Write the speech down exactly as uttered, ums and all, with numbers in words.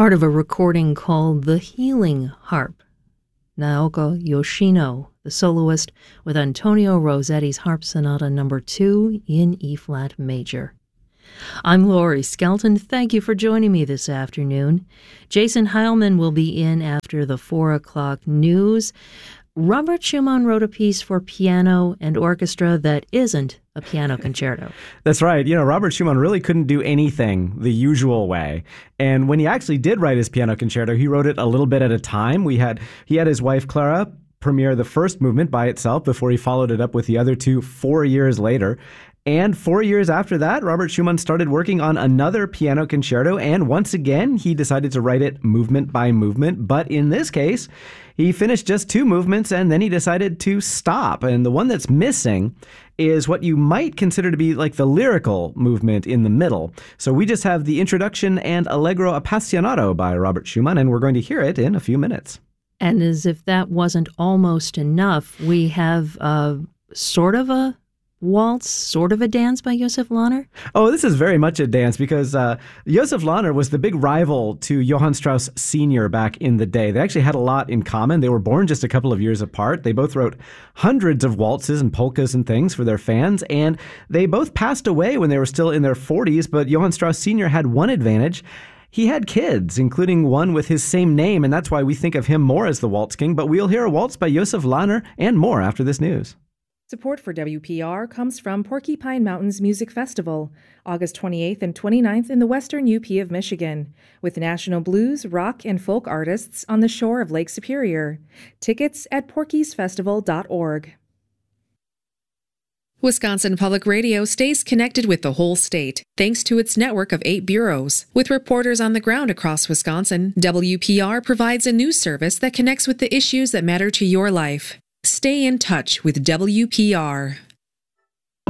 part of a recording called The Healing Harp. Naoko Yoshino, the soloist, with Antonio Rossetti's Harp Sonata number two in E-flat major. I'm Laurie Skelton. Thank you for joining me this afternoon. Jason Heilman will be in after the four o'clock news. Robert Schumann wrote a piece for piano and orchestra that isn't a piano concerto. That's right. You know, Robert Schumann really couldn't do anything the usual way. And when he actually did write his piano concerto, he wrote it a little bit at a time. We had he had his wife Clara premiere the first movement by itself before he followed it up with the other two four years later. And four years after that, Robert Schumann started working on another piano concerto, and once again, he decided to write it movement by movement. But in this case, he finished just two movements, and then he decided to stop. And the one that's missing is what you might consider to be like the lyrical movement in the middle. So we just have the introduction and Allegro Appassionato by Robert Schumann, and we're going to hear it in a few minutes. And as if that wasn't almost enough, we have uh, sort of a waltz, sort of a dance by Josef Lahner? Oh, this is very much a dance because uh, Josef Lahner was the big rival to Johann Strauss Senior back in the day. They actually had a lot in common. They were born just a couple of years apart. They both wrote hundreds of waltzes and polkas and things for their fans, and they both passed away when they were still in their forties, but Johann Strauss Senior had one advantage. He had kids, including one with his same name, and that's why we think of him more as the Waltz King. But we'll hear a waltz by Josef Lahner and more after this news. Support for W P R comes from Porcupine Mountains Music Festival, August twenty-eighth and twenty-ninth in the western U P of Michigan, with national blues, rock, and folk artists on the shore of Lake Superior. Tickets at porkies festival dot org. Wisconsin Public Radio stays connected with the whole state, thanks to its network of eight bureaus. With reporters on the ground across Wisconsin, W P R provides a news service that connects with the issues that matter to your life. Stay in touch with W P R.